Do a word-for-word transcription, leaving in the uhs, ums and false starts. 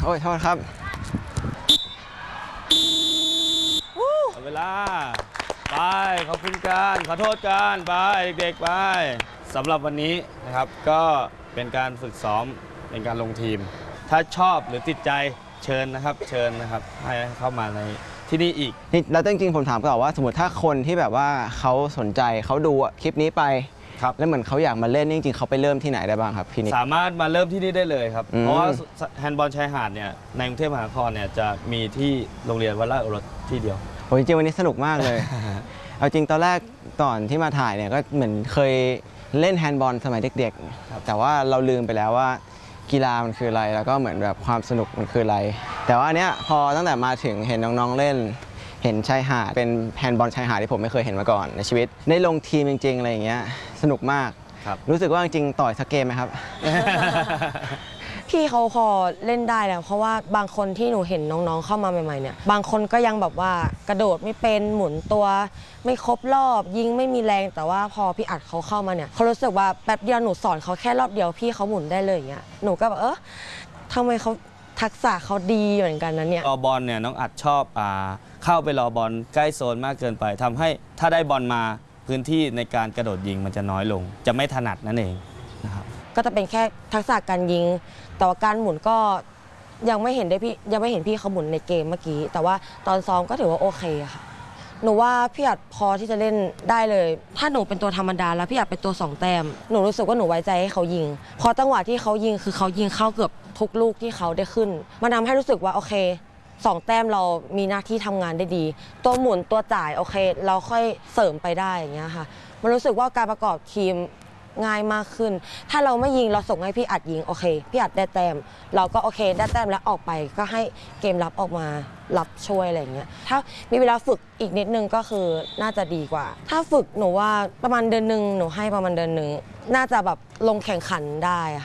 โอ้ยโทษครับเวลาไปขอบคุณกันขอโทษกันไปเด็กๆไปสำหรับวันนี้นะครับก็เป็นการฝึกซ้อมเป็นการลงทีมถ้าชอบหรือติดใจเชิญนะครับเชิญนะครับให้เข้ามาในที่นี่อีกนี่แล้วจริงๆผมถามก่อนว่าสมมติถ้าคนที่แบบว่าเขาสนใจเขาดูคลิปนี้ไปแล้วเหมือนเขาอยากมาเล่นจริงๆเขาไปเริ่มที่ไหนได้บ้างครับพี่นิกสามารถมาเริ่มที่นี่ได้เลยครับเพราะว่าแฮนด์บอลชายหาดเนี่ยในกรุงเทพมหานครเนี่ยจะมีที่โรงเรียนวัดราชโอรสที่เดียวโอ้ยจริงวันนี้สนุกมากเลย เอาจริงตอนแรกตอนที่มาถ่ายเนี่ยก็เหมือนเคยเล่นแฮนด์บอลสมัยเด็กๆแต่ว่าเราลืมไปแล้วว่ากีฬามันคืออะไรแล้วก็เหมือนแบบความสนุกมันคืออะไรแต่ว่าเนี้ยพอตั้งแต่มาถึงเห็นน้องๆเล่นเห็นชายหาดเป็นแฮนด์บอลชายหาดที่ผมไม่เคยเห็นมาก่อนในชีวิตได้ลงทีมจริงๆอะไรอย่างเงี้ยสนุกมากรู้สึกว่าจริงๆต่อยสักเกมไหมครับพี่เขาพอเล่นได้แล้วเพราะว่าบางคนที่หนูเห็นน้องๆเข้ามาใหม่ๆเนี่ยบางคนก็ยังแบบว่ากระโดดไม่เป็นหมุนตัวไม่ครบรอบยิงไม่มีแรงแต่ว่าพอพี่อัดเขาเข้ามาเนี่ยเขารู้สึกว่าแป๊บเดียวหนูสอนเขาแค่รอบเดียวพี่เขาหมุนได้เลยอย่างเงี้ยหนูก็แบบเออทำไมเขาทักษะเขาดีเหมือนกันนะเนี่ยรอบอลเนี่ยน้องอัดชอบอ่าเข้าไปรอบอลใกล้โซนมากเกินไปทำให้ถ้าได้บอลมาพื้นที่ในการกระโดดยิงมันจะน้อยลงจะไม่ถนัดนั่นเองนะครับก็จะเป็นแค่ทักษะการยิงแต่ว่าการหมุนก็ยังไม่เห็นได้พี่ยังไม่เห็นพี่เขาหมุนในเกมเมื่อกี้แต่ว่าตอนซ้อมก็ถือว่าโอเคค่ะหนูว่าพี่อัดพอที่จะเล่นได้เลยถ้าหนูเป็นตัวธรรมดาแล้วพี่อัดเป็นตัวสองแต้มหนูรู้สึกว่าหนูไว้ใจให้เขายิงพอจังหวะที่เขายิงคือเขายิงเข้าเกือบทุกลูกที่เขาได้ขึ้นมันทำให้รู้สึกว่าโอเคสองแต้มเรามีหน้าที่ทำงานได้ดีตัวหมุนตัวจ่ายโอเคเราค่อยเสริมไปได้อย่างเงี้ยค่ะมันรู้สึกว่าการประกอบทีมง่ายมากขึ้นถ้าเราไม่ยิงเราส่งให้พี่อัดยิงโอเคพี่อัดได้แต้มเราก็โอเคได้แต้มแล้วออกไปก็ให้เกมรับออกมารับช่วยอะไรอย่างเงี้ยถ้ามีเวลาฝึกอีกนิดนึงก็คือน่าจะดีกว่าถ้าฝึกหนูว่าประมาณเดือนหนึ่งหนูให้ประมาณเดือนหนึ่งน่าจะแบบลงแข่งขันได้ค่ะ